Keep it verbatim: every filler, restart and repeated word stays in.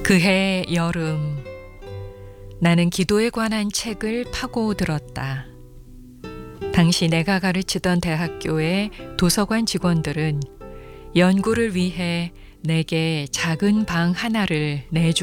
그해 여름, 나는 기도에 관한 책을 파고 들었다. 당시 내가 가르치던 대학교의 도서관 직원들은 연구를 위해 내게 작은 방 하나를 내주